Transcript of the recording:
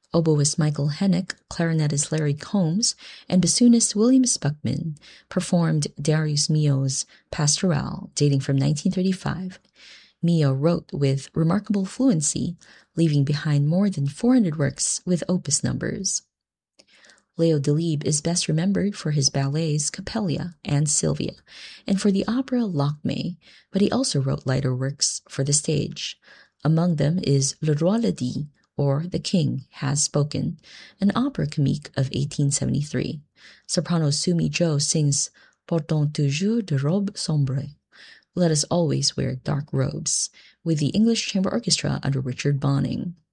Oboist Michael Hennick, clarinetist Larry Combs, and bassoonist William Spuckman performed Darius Milhaud's Pastoral, dating from 1935. Milhaud wrote with remarkable fluency, leaving behind more than 400 works with opus numbers. Leo Delibes is best remembered for his ballets Coppelia and Sylvia, and for the opera Lakmé, but he also wrote lighter works for the stage. Among them is Le Roi l'a dit, or The King Has Spoken, an opera comique of 1873. Soprano Sumi Jo sings Portons toujours de robes sombres, Let Us Always Wear Dark Robes, with the English Chamber Orchestra under Richard Bonning.